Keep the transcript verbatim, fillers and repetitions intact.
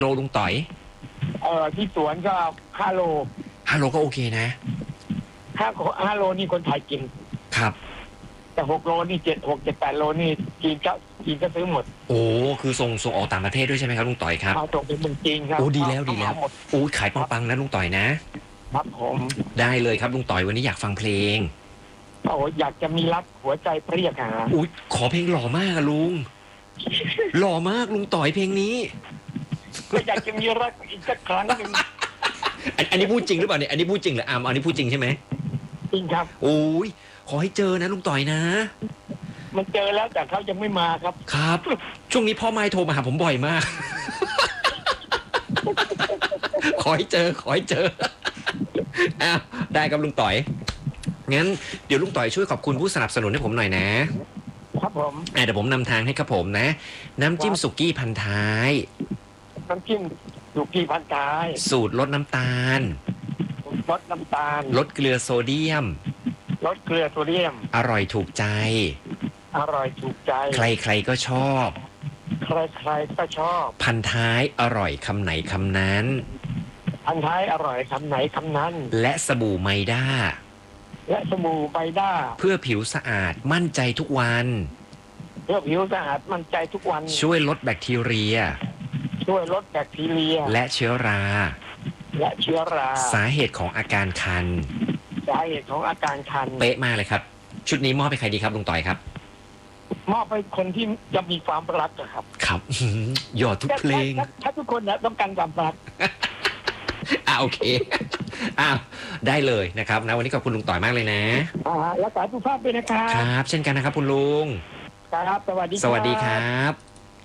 โลลุงต่อยเออที่สวนก็ห้าโลห้าโลก็โอเคนะห้าห้าโลนี่คนไทยกินครับแต่หกโลนี่เจ็ดหกเจ็ดแปดโลนี่จีนก็จีนก็ซื้อหมดโอ้คือส่งส่งออกต่างประเทศด้วยใช่ไหมครับลุงต่อยครับเอาส่งไปเมืองจีนครับโอ้ดีแล้วดีแล้วโอ้ขายปังๆนะลุงต่อยนะครับผมได้เลยครับลุงต่อยวันนี้อยากฟังเพลงโอ้อยากจะมีรักหัวใจเปรี้ยกฮะอุ้ยขอเพลงหล่อมากอะลุงหล่อมากลุงต่อยเพลงนี้ก็อยากจะมีรักอีกสักครั้งหนึ่งอันนี้พูดจริงหรือเปล่าเนี่ยอันนี้พูดจริงหรืออามอันนี้พูดจริงใช่ไหมจริงครับโอ้ยขอให้เจอนะลุงต่อยนะมันเจอแล้วแต่เขายังไม่มาครับครับช่วงนี้พ่อไม้โทรมาหาผมบ่อยมากขอให้เจอขอให้เจออ้าวได้ครับลุงต่อยงั้นเดี๋ยวลุงต่อยช่วยขอบคุณผู้สนับสนุนให้ผมหน่อยนะครับผมเดี๋ยวผมนำทางให้ครับผมนะน้ำจิ้มสุกี้พันท้ายน้ำจิ้มสุกี้พันท้ายสูตรลดน้ำตาลลดน้ำตาลลดเกลือโซเดียมลดเกลือโซเดียมอร่อยถูกใจอร่อยถูกใจใครๆก็ชอบใครๆก็ชอบพันท้ายอร่อยคำไหนคำนั้นพันท้ายอร่อยคำไหนคำนั้นและสบู่ไมด้าและสบู่ไมด้าเพื่อผิวสะอาดมั่นใจทุกวันเพื่อผิวสะอาดมั่นใจทุกวันช่วยลดแบคทีเรียช่วยลดแบคทีเรียและเชื้อราและเชื้อราสาเหตุของอาการคันสาเหตุของอาการคันเป๊ะมากเลยครับชุดนี้มอบให้ใครดีครับลุงต่อยครับมอบให้คนที่จะมีความรักครับครับหยอดทุกเพลงถ้าทุกคนนะต้องการความรักอ่าโอเคอ้าวได้เลยนะครับนะวันนี้ขอบคุณลุงต่อยมากเลยนะอ่ารักษาสุขภาพด้วยนะครับครับเช่นกันนะครับคุณลุงครับสวัสดีสวัสดีครับ